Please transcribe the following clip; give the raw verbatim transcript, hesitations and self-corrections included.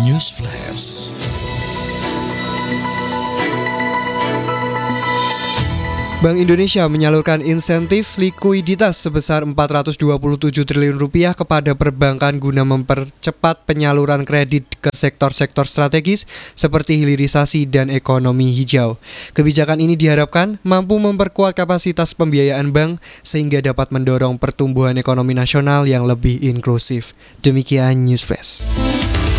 News Flash. Bank Indonesia menyalurkan insentif likuiditas sebesar empat ratus dua puluh tujuh triliun rupiah kepada perbankan guna mempercepat penyaluran kredit ke sektor-sektor strategis seperti hilirisasi dan ekonomi hijau. Kebijakan ini diharapkan mampu memperkuat kapasitas pembiayaan bank sehingga dapat mendorong pertumbuhan ekonomi nasional yang lebih inklusif. Demikian News Flash.